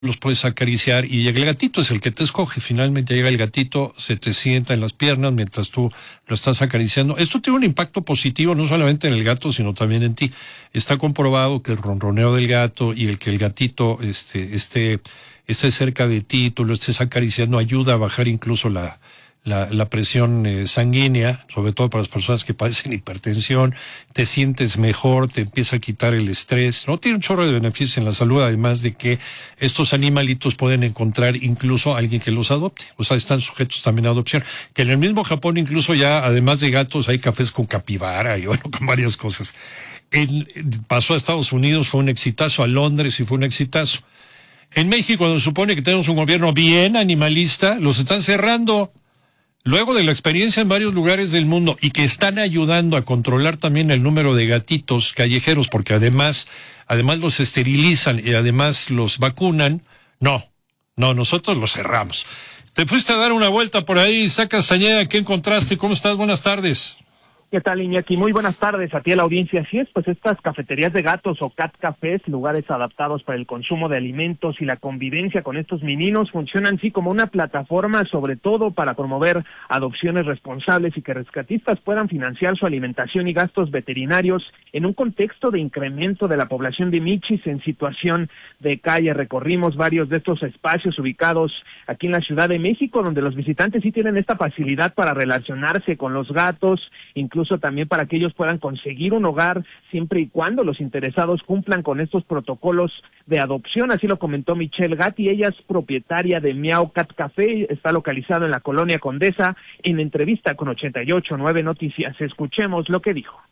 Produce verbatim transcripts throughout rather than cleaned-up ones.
los puedes acariciar y el gatito es el que te escoge. Finalmente llega el gatito, se te sienta en las piernas mientras tú lo estás acariciando. Esto tiene un impacto positivo no solamente en el gato, sino también en ti. Está comprobado que el ronroneo del gato y el que el gatito este, esté, esté cerca de ti, tú lo estés acariciando, ayuda a bajar incluso la... La, la presión eh, sanguínea, sobre todo para las personas que padecen hipertensión, te sientes mejor, te empieza a quitar el estrés, ¿no? Tiene un chorro de beneficios en la salud, además de que estos animalitos pueden encontrar incluso a alguien que los adopte, o sea, están sujetos también a adopción, que en el mismo Japón incluso ya, además de gatos, hay cafés con capibara y bueno, con varias cosas. El, pasó a Estados Unidos, fue un exitazo, a Londres y fue un exitazo. En México, donde se supone que tenemos un gobierno bien animalista, los están cerrando. Luego de la experiencia en varios lugares del mundo y que están ayudando a controlar también el número de gatitos callejeros, porque además, además los esterilizan y además los vacunan, no, no, nosotros los cerramos. Te fuiste a dar una vuelta por ahí, Isaac Castañeda, ¿qué encontraste? ¿Cómo estás? Buenas tardes. ¿Qué tal, Iñaki? Muy buenas tardes a ti, a la audiencia. Así es, pues estas cafeterías de gatos o cat cafés, lugares adaptados para el consumo de alimentos y la convivencia con estos meninos, funcionan sí como una plataforma, sobre todo para promover adopciones responsables y que rescatistas puedan financiar su alimentación y gastos veterinarios en un contexto de incremento de la población de michis en situación de calle. Recorrimos varios de estos espacios ubicados aquí en la Ciudad de México, donde los visitantes sí tienen esta facilidad para relacionarse con los gatos, incluso Incluso también para que ellos puedan conseguir un hogar siempre y cuando los interesados cumplan con estos protocolos de adopción. Así lo comentó Michelle Gatti, ella es propietaria de Miau Cat Café, está localizado en la Colonia Condesa. En entrevista con ochenta y ocho punto nueve Noticias, escuchemos lo que dijo.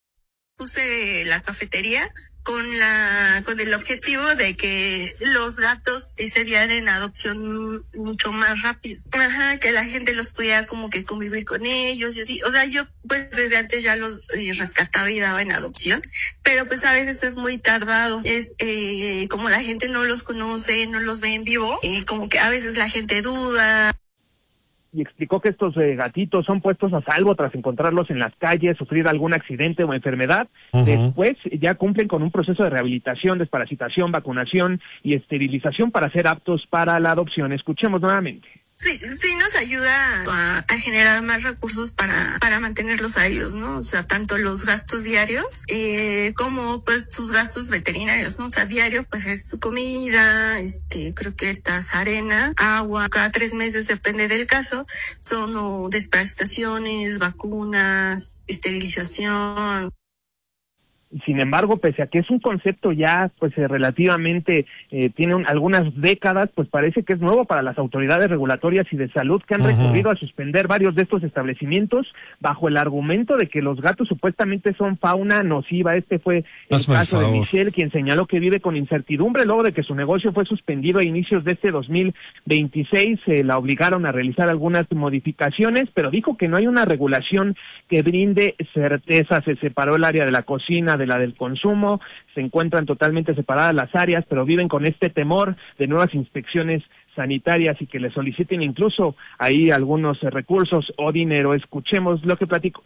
Puse la cafetería con la con el objetivo de que los gatos se dieran en adopción mucho más rápido. Ajá, que la gente los pudiera como que convivir con ellos y así. O sea, yo pues desde antes ya los eh, rescataba y daba en adopción, pero pues a veces es muy tardado. Es eh, como la gente no los conoce, no los ve en vivo, eh, como que a veces la gente duda. Y explicó que estos eh, gatitos son puestos a salvo tras encontrarlos en las calles, sufrir algún accidente o enfermedad. Uh-huh. Después ya cumplen con un proceso de rehabilitación, desparasitación, vacunación y esterilización para ser aptos para la adopción. Escuchemos nuevamente. Sí, sí nos ayuda a, a generar más recursos para, para mantenerlos a ellos, ¿no? O sea, tanto los gastos diarios eh, como pues sus gastos veterinarios, ¿no? O sea, diario pues es su comida, este, croquetas, arena, agua, cada tres meses depende del caso, son o desparasitaciones, vacunas, esterilización. Sin embargo, pese a que es un concepto ya pues eh, relativamente eh, tiene un, algunas décadas, pues parece que es nuevo para las autoridades regulatorias y de salud que han uh-huh. recurrido a suspender varios de estos establecimientos bajo el argumento de que los gatos supuestamente son fauna nociva. Este fue el Hazme caso el de Michelle, quien señaló que vive con incertidumbre luego de que su negocio fue suspendido a inicios de este dos mil veintiséis. Eh, la obligaron a realizar algunas modificaciones, pero dijo que no hay una regulación que brinde certeza. Se separó el área de la cocina de la del consumo, se encuentran totalmente separadas las áreas, pero viven con este temor de nuevas inspecciones sanitarias y que le soliciten incluso ahí algunos eh, recursos o dinero. Escuchemos lo que platicó.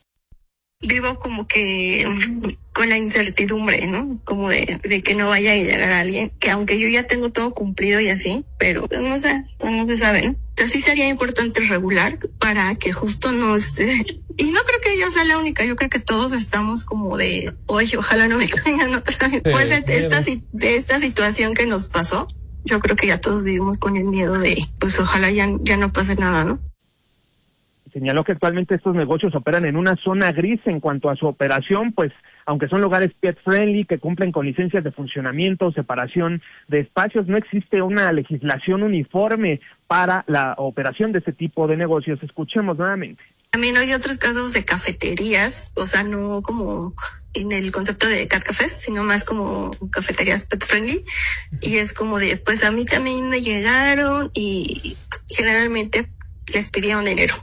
Vivo como que con la incertidumbre, ¿no? Como de, de que no vaya a llegar alguien, que aunque yo ya tengo todo cumplido y así, pero pues, no sé, no se sabe, ¿no? O sea, sí sería importante regular para que justo no esté... Y no creo que yo sea la única, yo creo que todos estamos como de, oye, ojalá no me caigan otra vez. Pues de esta, de esta situación que nos pasó, yo creo que ya todos vivimos con el miedo de, pues ojalá ya, ya no pase nada, ¿no? Señaló que actualmente estos negocios operan en una zona gris en cuanto a su operación, pues aunque son lugares pet friendly que cumplen con licencias de funcionamiento, separación de espacios, no existe una legislación uniforme para la operación de este tipo de negocios. Escuchemos nuevamente. También hay otros casos de cafeterías, o sea, no como en el concepto de cat cafés, sino más como cafeterías pet friendly, y es como de, pues a mí también me llegaron y generalmente les pidieron dinero.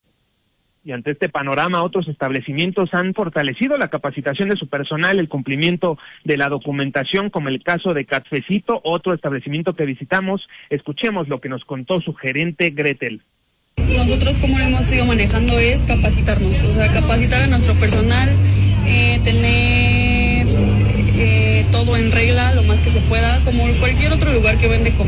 Y ante este panorama, otros establecimientos han fortalecido la capacitación de su personal, el cumplimiento de la documentación, como el caso de Catfecito, otro establecimiento que visitamos. Escuchemos lo que nos contó su gerente Gretel. Nosotros como lo hemos ido manejando es capacitarnos, o sea, capacitar a nuestro personal, eh, tener eh, todo todo en regla, lo más que se pueda, como cualquier otro lugar que vende comida.